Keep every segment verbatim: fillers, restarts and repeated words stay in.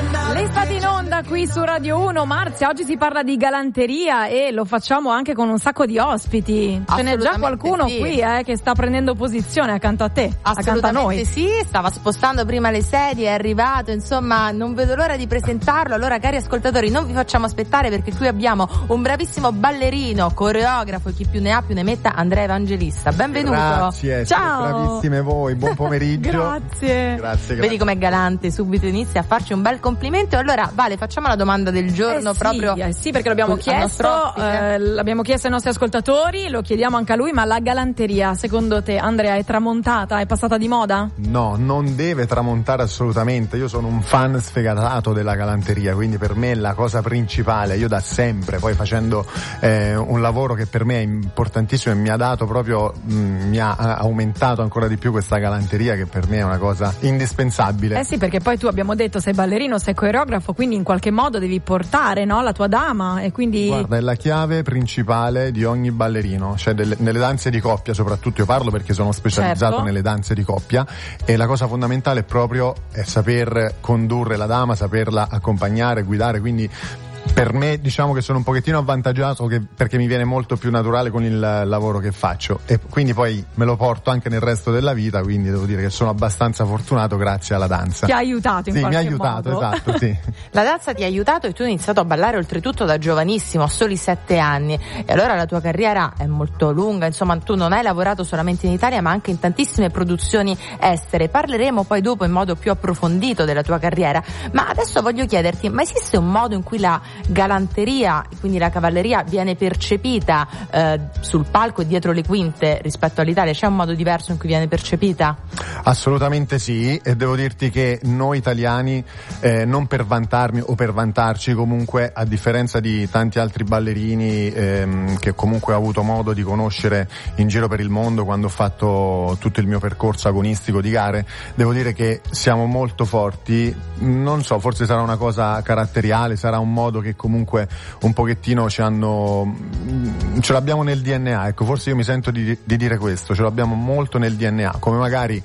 Lei state in onda qui su Radio uno. Marzia, oggi si parla di galanteria e lo facciamo anche con un sacco di ospiti. Ce n'è già qualcuno sì. qui eh, che sta prendendo posizione accanto a te, accanto a noi. Sì, stava spostando prima le sedie, è arrivato, insomma non vedo l'ora di presentarlo. Allora cari ascoltatori, non vi facciamo aspettare perché qui abbiamo un bravissimo ballerino, coreografo, chi più ne ha più ne metta, Andrea Evangelista. Benvenuto. Grazie, ciao. Bravissime voi, buon pomeriggio. Grazie. Grazie, grazie. Vedi com'è galante, subito inizia a farci un bel complimento. Allora Vale, facciamo la domanda del giorno. eh sì, proprio eh sì, perché l'abbiamo chiesto eh, l'abbiamo chiesto ai nostri ascoltatori, lo chiediamo anche a lui, ma la galanteria secondo te, Andrea, è tramontata, è passata di moda? No, non deve tramontare assolutamente. Io sono un fan sfegatato della galanteria, quindi per me è la cosa principale. Io da sempre, poi facendo eh, un lavoro che per me è importantissimo e mi ha dato proprio mh, mi ha aumentato ancora di più questa galanteria, che per me è una cosa indispensabile. Eh sì, perché poi tu, abbiamo detto, sei ballerino, sei coreografo, quindi in qualche modo devi portare, no, la tua dama, e quindi guarda, è la chiave principale di ogni ballerino, cioè delle, nelle danze di coppia soprattutto. Io parlo perché sono specializzato certo. nelle danze di coppia, e la cosa fondamentale è proprio è saper condurre la dama, saperla accompagnare, guidare, quindi per me diciamo che sono un pochettino avvantaggiato che, perché mi viene molto più naturale con il lavoro che faccio, e quindi poi me lo porto anche nel resto della vita, quindi devo dire che sono abbastanza fortunato grazie alla danza. Ti ha aiutato in sì, qualche mi ha aiutato, modo. esatto, sì. La danza ti ha aiutato e tu hai iniziato a ballare oltretutto da giovanissimo, a soli sette anni, e allora la tua carriera è molto lunga, insomma tu non hai lavorato solamente in Italia ma anche in tantissime produzioni estere. Parleremo poi dopo in modo più approfondito della tua carriera, ma adesso voglio chiederti, ma esiste un modo in cui la galanteria, quindi la cavalleria, viene percepita eh, sul palco e dietro le quinte rispetto all'Italia? C'è un modo diverso in cui viene percepita? Assolutamente sì, e devo dirti che noi italiani, eh, non per vantarmi o per vantarci, comunque a differenza di tanti altri ballerini ehm, che comunque ho avuto modo di conoscere in giro per il mondo quando ho fatto tutto il mio percorso agonistico di gare, devo dire che siamo molto forti. Non so, forse sarà una cosa caratteriale, sarà un modo che comunque un pochettino ci hanno, ce l'abbiamo nel D N A, ecco, forse io mi sento di, di dire questo, ce l'abbiamo molto nel D N A, come magari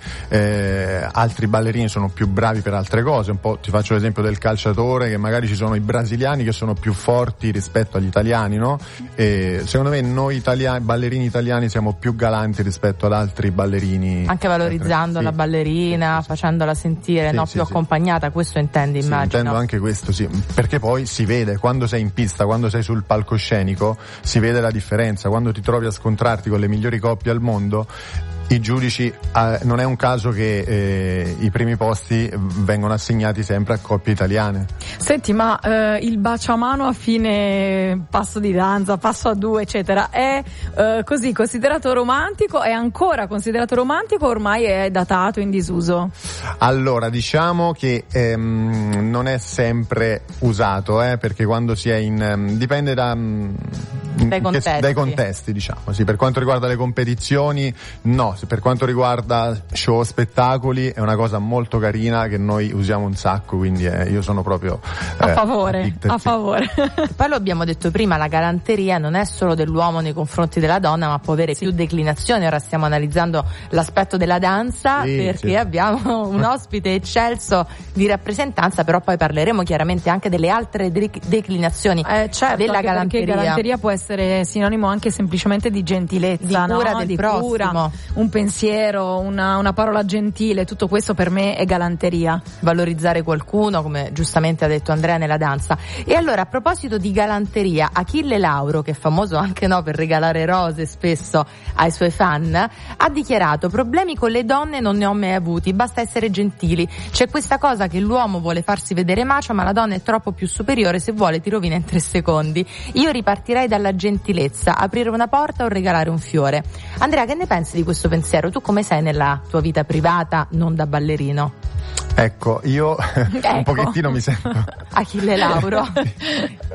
eh, altri ballerini sono più bravi per altre cose. Un po' ti faccio l'esempio del calciatore, che magari ci sono i brasiliani che sono più forti rispetto agli italiani, no? E secondo me noi italiani, ballerini italiani, siamo più galanti rispetto ad altri ballerini, anche valorizzando sì. la ballerina, sì, sì, facendola sentire sì, no, sì, più sì. accompagnata. Questo intendi, sì, immagino. Intendo anche questo, sì, perché poi si vede quando sei in pista, quando sei sul palcoscenico, si vede la differenza. Quando ti trovi a scontrarti con le migliori coppie al mondo, i giudici, eh, non è un caso che eh, i primi posti vengono assegnati sempre a coppie italiane. Senti, ma eh, il baciamano a fine passo di danza, passo a due, eccetera, è eh, così considerato romantico? È ancora considerato romantico o ormai è datato, in disuso? Allora, diciamo che ehm, non è sempre usato, eh, perché quando si è in... Um, dipende da... Um, dai contesti. dai contesti, diciamo, sì. Per quanto riguarda le competizioni, no. Per quanto riguarda show, spettacoli, è una cosa molto carina che noi usiamo un sacco, quindi eh, io sono proprio eh, a favore, addicted, a sì. favore. Poi lo abbiamo detto prima, la galanteria non è solo dell'uomo nei confronti della donna, ma può avere sì. più declinazioni. Ora stiamo analizzando l'aspetto della danza, sì, perché sì. abbiamo un ospite eccelso di rappresentanza, però poi parleremo chiaramente anche delle altre de- declinazioni eh, certo, della galanteria. Perché galanteria può essere sinonimo anche semplicemente di gentilezza, di cura no? del di prossimo. Cura, un pensiero, una, una parola gentile, tutto questo per me è galanteria. Valorizzare qualcuno, come giustamente ha detto Andrea, nella danza. E allora, a proposito di galanteria, Achille Lauro, che è famoso anche no per regalare rose spesso ai suoi fan, ha dichiarato: problemi con le donne non ne ho mai avuti, basta essere gentili. C'è questa cosa che l'uomo vuole farsi vedere macio, ma la donna è troppo più superiore, se vuole ti rovina in tre secondi. Io ripartirei dalla gentilezza, aprire una porta o regalare un fiore. Andrea, che ne pensi di questo pensiero? Tu come sei nella tua vita privata, non da ballerino? Ecco, io ecco. un pochettino mi sento Achille Lauro.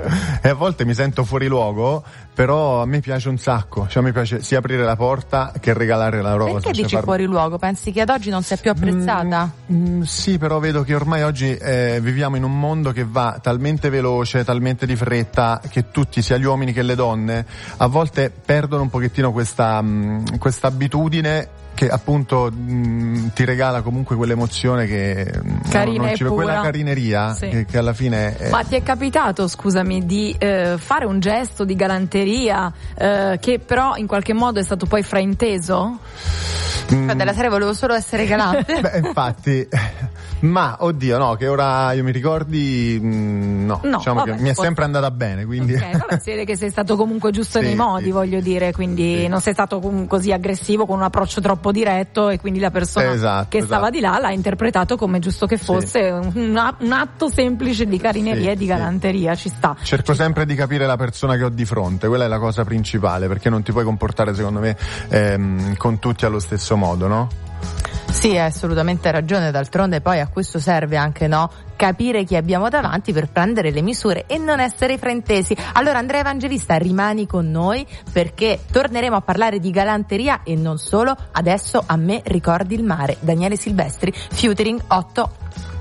e a volte mi sento fuori luogo, però a me piace un sacco, cioè a me piace sia aprire la porta che regalare la rosa. Perché cioè dici far... fuori luogo? Pensi che ad oggi non sia più apprezzata? Mm, mm, sì, però vedo che ormai oggi eh, viviamo in un mondo che va talmente veloce, talmente di fretta, che tutti, sia gli uomini che le donne, a volte perdono un pochettino questa, mh, questa abitudine che appunto mh, ti regala comunque quell'emozione che carina non, non e ci, pura. quella carineria sì. che, che alla fine è... Ma ti è capitato, scusami, di eh, fare un gesto di galanteria eh, che però in qualche modo è stato poi frainteso? Mm. Cioè della serie volevo solo essere galante. Beh, infatti, ma oddio, no, che ora io mi ricordi, mh, no, no, diciamo vabbè, che mi è può... sempre andata bene, quindi. Ok, vabbè, si vede che sei stato comunque giusto sì, nei modi, sì. voglio dire, quindi sì. non sei stato così aggressivo con un approccio troppo diretto e quindi la persona esatto, che stava esatto. di là l'ha interpretato come giusto che fosse sì. un, un atto semplice di carineria sì, e di galanteria, sì. ci sta. Cerco ci sempre sta. di capire la persona che ho di fronte, quella è la cosa principale, perché non ti puoi comportare secondo me ehm, con tutti allo stesso modo, no? Sì, hai assolutamente ragione, d'altronde poi a questo serve anche, no? Capire chi abbiamo davanti per prendere le misure e non essere fraintesi. Allora Andrea Evangelista, rimani con noi perché torneremo a parlare di galanteria e non solo. Adesso A me ricordi il mare, Daniele Silvestri, featuring otto.